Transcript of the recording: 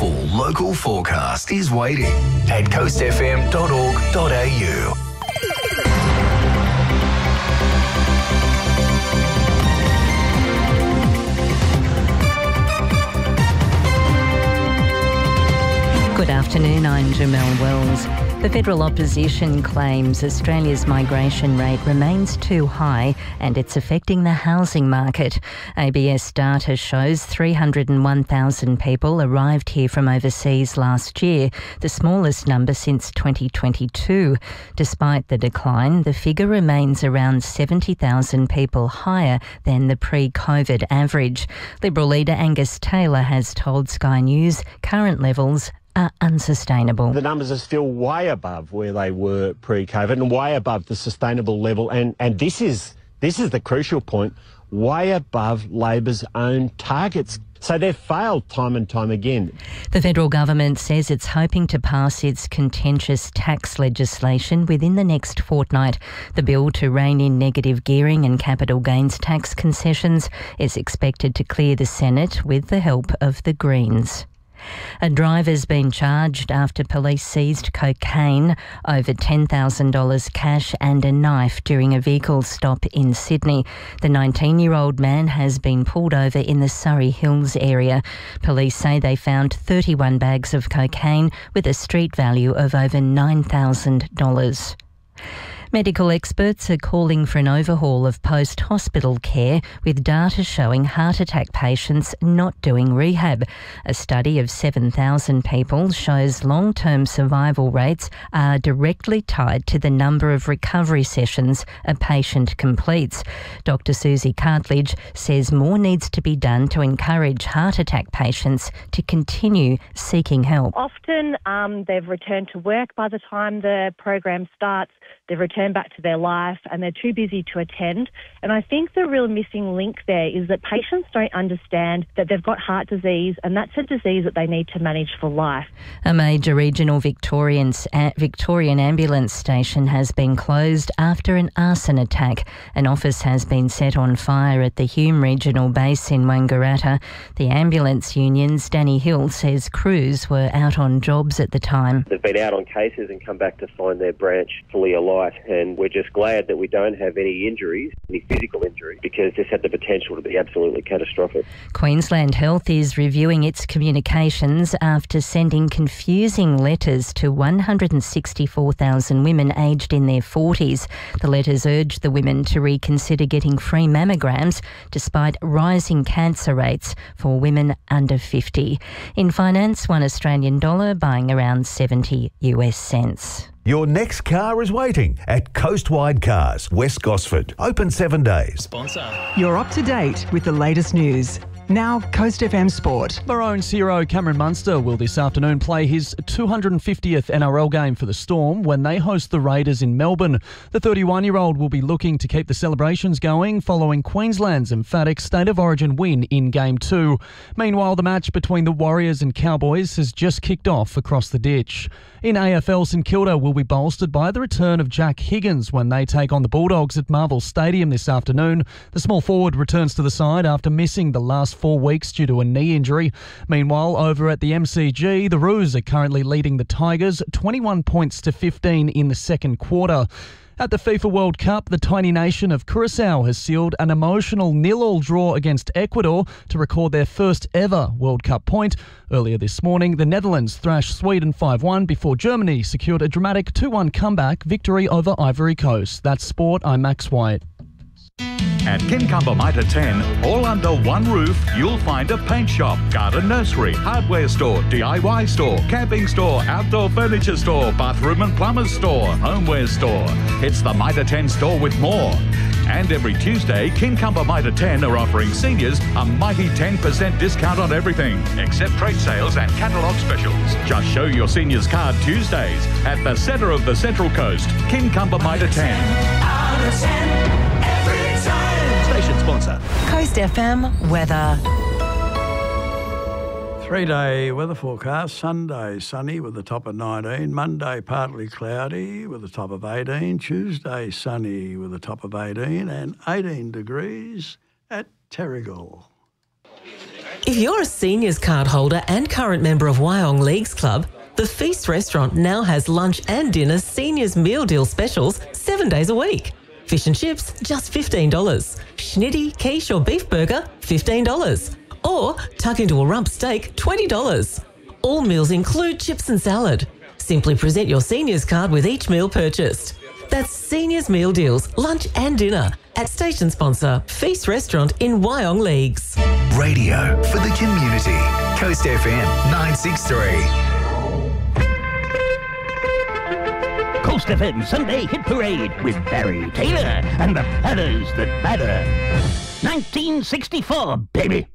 full local forecast is waiting at coastfm.org.au. Good afternoon, I'm Jamelle Wells. The federal opposition claims Australia's migration rate remains too high and it's affecting the housing market. ABS data shows 301,000 people arrived here from overseas last year, the smallest number since 2022. Despite the decline, the figure remains around 70,000 people higher than the pre-COVID average. Liberal leader Angus Taylor has told Sky News current levels are unsustainable. The numbers are still way above where they were pre-COVID and way above the sustainable level. And this is the crucial point, way above Labor's own targets. So they've failed time and time again. The federal government says it's hoping to pass its contentious tax legislation within the next fortnight. The bill to rein in negative gearing and capital gains tax concessions is expected to clear the Senate with the help of the Greens. A driver's been charged after police seized cocaine, over $10,000 cash and a knife during a vehicle stop in Sydney. The 19-year-old man has been pulled over in the Surrey Hills area. Police say they found 31 bags of cocaine with a street value of over $9,000. Medical experts are calling for an overhaul of post-hospital care, with data showing heart attack patients not doing rehab. A study of 7,000 people shows long-term survival rates are directly tied to the number of recovery sessions a patient completes. Dr. Susie Cartledge says more needs to be done to encourage heart attack patients to continue seeking help. Often they've returned to work by the time the program starts. They've returned back to their life and they're too busy to attend. And I think the real missing link there is that patients don't understand that they've got heart disease and that's a disease that they need to manage for life. A major regional Victorian ambulance station has been closed after an arson attack. An office has been set on fire at the Hume Regional Base in Wangaratta. The ambulance union's Danny Hill says crews were out on jobs at the time. They've been out on cases and come back to find their branch fully alight. And we're just glad that we don't have any injuries, any physical injuries, because this had the potential to be absolutely catastrophic. Queensland Health is reviewing its communications after sending confusing letters to 164,000 women aged in their 40s. The letters urge the women to reconsider getting free mammograms despite rising cancer rates for women under 50. In finance, $1 Australian buying around 70 US cents. Your next car is waiting at Coastwide Cars, West Gosford. Open 7 days. Sponsor. You're up to date with the latest news. Now, Coast FM Sport. Maroons hero Cameron Munster will this afternoon play his 250th NRL game for the Storm when they host the Raiders in Melbourne. The 31-year-old will be looking to keep the celebrations going following Queensland's emphatic State of Origin win in Game 2. Meanwhile, the match between the Warriors and Cowboys has just kicked off across the ditch. In AFL, St Kilda will be bolstered by the return of Jack Higgins when they take on the Bulldogs at Marvel Stadium this afternoon. The small forward returns to the side after missing the last 4 weeks due to a knee injury. Meanwhile, over at the MCG, the Roos are currently leading the Tigers 21 points to 15 in the second quarter. At the FIFA World Cup, the tiny nation of Curaçao has sealed an emotional 0-0 draw against Ecuador to record their first ever World Cup point. Earlier this morning, the Netherlands thrashed Sweden 5-1 before Germany secured a dramatic 2-1 comeback victory over Ivory Coast. That's sport. I'm Max White. At Kincumber Mitre 10, all under one roof, you'll find a paint shop, garden nursery, hardware store, DIY store, camping store, outdoor furniture store, bathroom and plumber's store, homeware store. It's the Mitre 10 store with more. And every Tuesday, Kincumber Mitre 10 are offering seniors a mighty 10% discount on everything, except trade sales and catalogue specials. Just show your seniors card Tuesdays at the centre of the Central Coast, Kincumber Mitre 10. Out of 10. Station sponsor. Coast FM weather. 3-day weather forecast. Sunday sunny with a top of 19. Monday partly cloudy with a top of 18. Tuesday sunny with a top of 18 and 18 degrees at Terrigal. If you're a seniors card holder and current member of Wyong Leagues Club, the Feast restaurant now has lunch and dinner seniors meal deal specials 7 days a week. Fish and chips, just $15. Schnitty, quiche or beef burger, $15. Or tuck into a rump steak, $20. All meals include chips and salad. Simply present your seniors card with each meal purchased. That's Seniors Meal Deals, lunch and dinner at station sponsor Feast Restaurant in Wyong Leagues. Radio for the community. Coast FM 963. Coast FM Sunday Hit Parade with Barry Taylor and the Padders That Matter. 1964, baby.